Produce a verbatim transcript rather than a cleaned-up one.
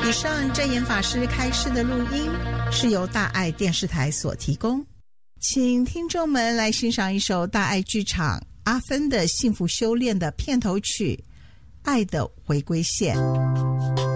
以上证严法师开示的录音是由大爱电视台所提供，请听众们来欣赏一首大爱剧场阿芬的幸福修炼的片头曲《爱的回归线》。